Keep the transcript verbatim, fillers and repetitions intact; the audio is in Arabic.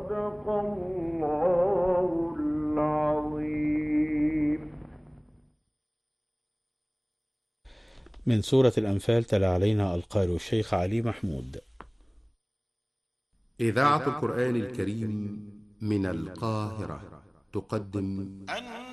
صدق الله العظيم. من سورة الأنفال تلا علينا القارئ الشيخ علي محمود. إذاعة القرآن الكريم من القاهرة تقدم